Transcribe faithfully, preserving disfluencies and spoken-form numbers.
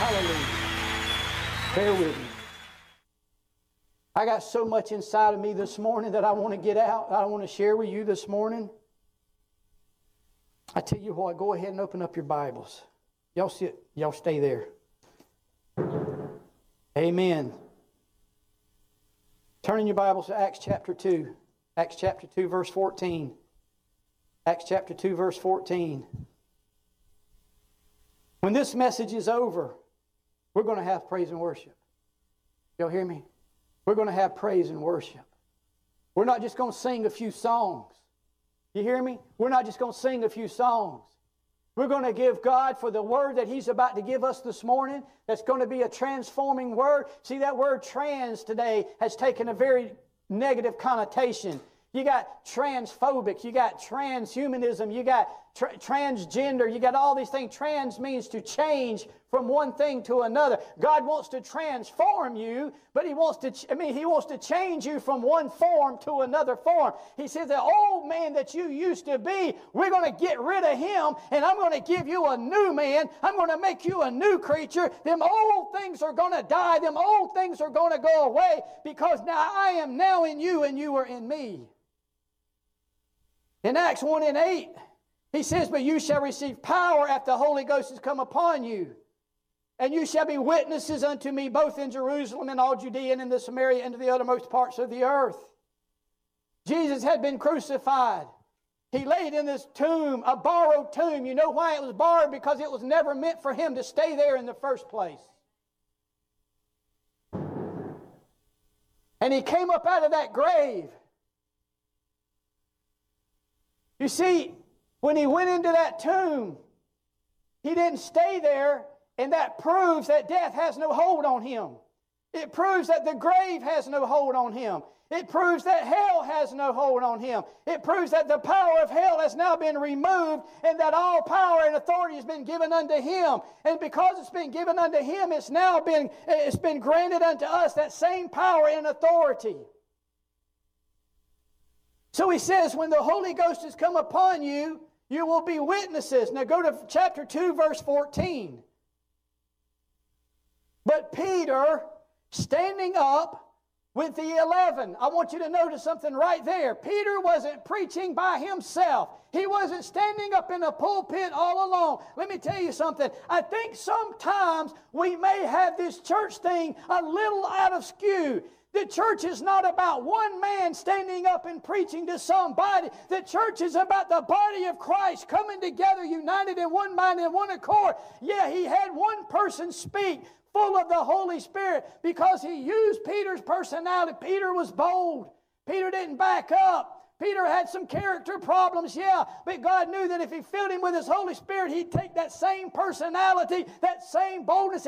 Hallelujah. Bear with me. I got so much inside of me this morning that I want to get out, I want to share with you this morning. I tell you what, go ahead and open up your Bibles. Y'all sit, y'all stay there. Amen. Turn in your Bibles to Acts chapter two. Acts chapter two, verse fourteen. Acts chapter two, verse fourteen. When this message is over, we're going to have praise and worship. Y'all hear me? We're going to have praise and worship. We're not just going to sing a few songs. You hear me? We're not just going to sing a few songs. We're going to give God for the word that He's about to give us this morning. That's going to be a transforming word. See, that word trans today has taken a very negative connotation. You got transphobic, you got transhumanism, you got tra- transgender, you got all these things. Trans means to change from one thing to another. God wants to transform you, but He wants to, ch- I mean, He wants to change you from one form to another form. He says, the old man that you used to be, we're going to get rid of him, and I'm going to give you a new man. I'm going to make you a new creature. Them old things are going to die. Them old things are going to go away, because now I am now in you, and you are in me. In Acts one and eight, he says, but you shall receive power after the Holy Ghost has come upon you. And you shall be witnesses unto me both in Jerusalem and all Judea and in the Samaria and to the uttermost parts of the earth. Jesus had been crucified. He laid in this tomb, a borrowed tomb. You know why it was borrowed? Because it was never meant for Him to stay there in the first place. And He came up out of that grave. You see, when He went into that tomb, He didn't stay there, and that proves that death has no hold on Him. It proves that the grave has no hold on Him. It proves that hell has no hold on Him. It proves that the power of hell has now been removed, and that all power and authority has been given unto Him. And because it's been given unto Him, it's now been, it's been granted unto us that same power and authority. So He says, when the Holy Ghost has come upon you, you will be witnesses. Now go to chapter two, verse fourteen. But Peter, standing up with the eleven. I want you to notice something right there. Peter wasn't preaching by himself. He wasn't standing up in a pulpit all alone. Let me tell you something. I think sometimes we may have this church thing a little out of skew. The church is not about one man standing up and preaching to somebody. The church is about the body of Christ coming together, united in one mind and one accord. Yeah, He had one person speak full of the Holy Spirit because He used Peter's personality. Peter was bold. Peter didn't back up. Peter had some character problems, yeah, but God knew that if He filled him with His Holy Spirit, He'd take that same personality, that same boldness,